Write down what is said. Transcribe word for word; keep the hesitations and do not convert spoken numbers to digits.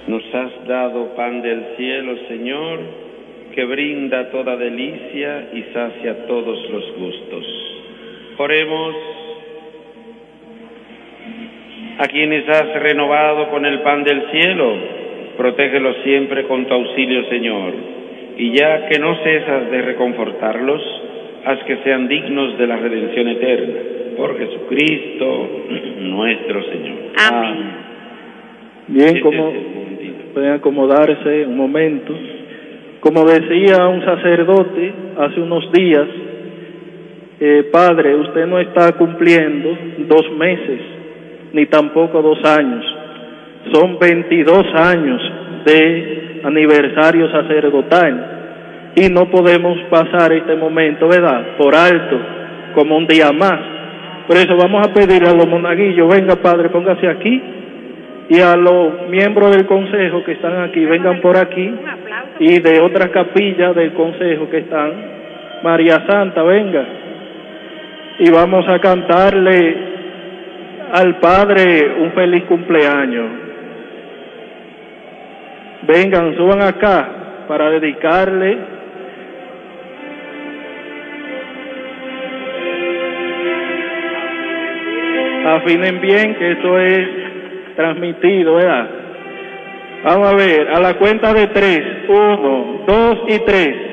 Nos has dado pan del cielo, Señor, que brinda toda delicia y sacia todos los gustos. Oremos. A quienes has renovado con el pan del cielo, protégelos siempre con tu auxilio, Señor, y ya que no cesas de reconfortarlos, haz que sean dignos de la redención eterna. Por Jesucristo nuestro Señor. Amén. Bien, como pueden acomodarse un momento. Como decía un sacerdote hace unos días, eh, Padre, usted no está cumpliendo dos meses, ni tampoco dos años. Son veintidós años de aniversario sacerdotal y no podemos pasar este momento, ¿verdad?, por alto, como un día más. Por eso vamos a pedirle a los monaguillos, venga, Padre, póngase aquí, y a los miembros del consejo que están aquí, vengan por aquí, y de otras capillas del consejo que están, María Santa, venga, y vamos a cantarle al Padre un feliz cumpleaños. Vengan, suban acá para dedicarle. Afinen bien que esto es transmitido, ¿verdad? Vamos a ver, a la cuenta de tres. Uno, dos y tres.